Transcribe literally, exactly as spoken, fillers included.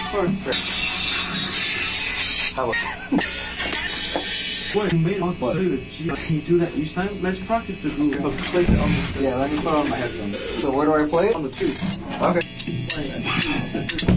Hello. What made on what? Can you do that each time? Let's practice the groove. Okay, place it on the, yeah, let me put on my headphones. So where do I play it? On the two. Okay.